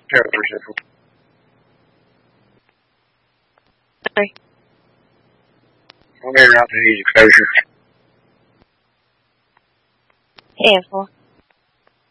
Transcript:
characters. Sorry. I'm getting out to use exposure. Handful.